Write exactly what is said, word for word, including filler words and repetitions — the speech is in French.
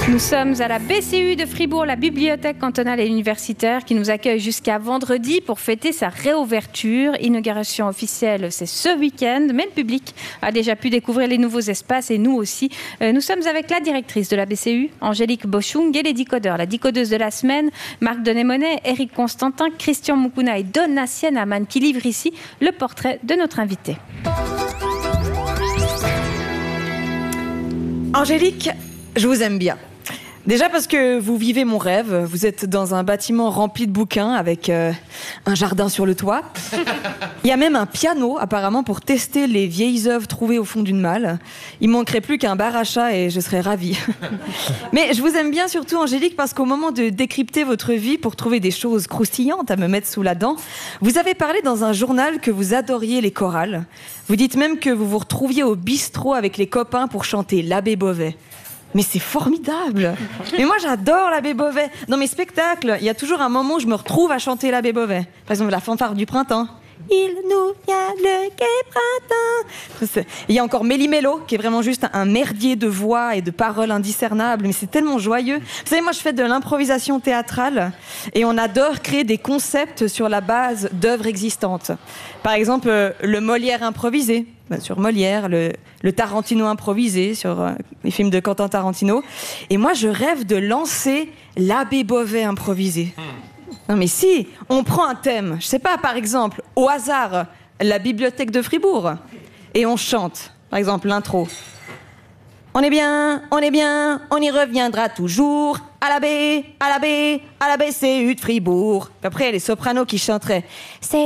Nous sommes à la B C U de Fribourg, la bibliothèque cantonale et universitaire qui nous accueille jusqu'à vendredi pour fêter sa réouverture. Inauguration officielle, c'est ce week-end, mais le public a déjà pu découvrir les nouveaux espaces et nous aussi. Nous sommes avec la directrice de la B C U, Angélique Boschung, et les décodeurs, la décodeuse de la semaine, Marc Denémonet, Éric Constantin, Christian Moukouna et Donatien Aman qui livrent ici le portrait de notre invité. Angélique, je vous aime bien. Déjà parce que vous vivez mon rêve, vous êtes dans un bâtiment rempli de bouquins avec euh, un jardin sur le toit. Il y a même un piano apparemment pour tester les vieilles œuvres trouvées au fond d'une malle. Il ne manquerait plus qu'un bar à chat et je serais ravie. Mais je vous aime bien surtout Angélique parce qu'au moment de décrypter votre vie pour trouver des choses croustillantes à me mettre sous la dent, vous avez parlé dans un journal que vous adoriez les chorales. Vous dites même que vous vous retrouviez au bistrot avec les copains pour chanter l'Abbé Beauvais. Mais c'est formidable. Mais moi, j'adore l'Abbé Beauvais. Dans mes spectacles, il y a toujours un moment où je me retrouve à chanter l'Abbé Beauvais. Par exemple, la fanfare du printemps. Il nous vient le gai printemps. Il y a encore Méli-Mélo, qui est vraiment juste un merdier de voix et de paroles indiscernables. Mais c'est tellement joyeux. Vous savez, moi, je fais de l'improvisation théâtrale et on adore créer des concepts sur la base d'œuvres existantes. Par exemple, euh, le Molière improvisé. Sur Molière, le, le Tarantino improvisé, sur euh, les films de Quentin Tarantino. Et moi, je rêve de lancer l'Abbé Beauvais improvisé. Non mais si, on prend un thème, je sais pas, par exemple, au hasard, la bibliothèque de Fribourg, et on chante, par exemple, l'intro. On est bien, on est bien, on y reviendra toujours, à la baie, à la baie, à la B C U de Fribourg. Puis après, il y a les sopranos qui chanteraient. C'est